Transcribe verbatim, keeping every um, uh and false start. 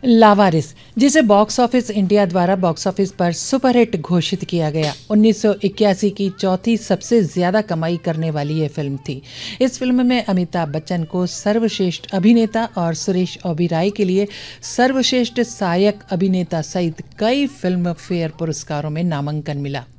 लावारिस, जिसे box office India द्वारा box office पर सुपरहिट घोषित किया गया, उन्नीस सौ इक्यासी की चौथी सबसे ज्यादा कमाई करने वाली ये फिल्म थी। इस फिल्म में अमिताभ बच्चन को सर्वश्रेष्ठ अभिनेता और सुरेश ओबेरॉय के लिए सर्वश्रेष्ठ सहायक अभिनेता सहित कई फिल्म फेयर पुरस्कारों में नामांकन मिला।